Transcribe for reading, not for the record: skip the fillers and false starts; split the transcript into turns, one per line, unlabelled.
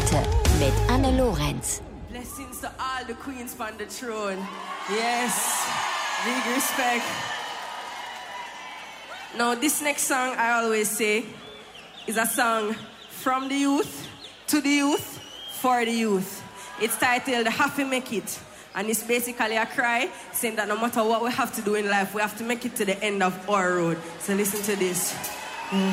heute mit Anne Lorenz.
Blessings to all the queens on the throne. Yes, big respect. Now this next song I always say is a song from the youth to the youth for the youth. It's titled Happy Make It. And it's basically a cry saying that no matter what we have to do in life, we have to make it to the end of our road. So listen to this.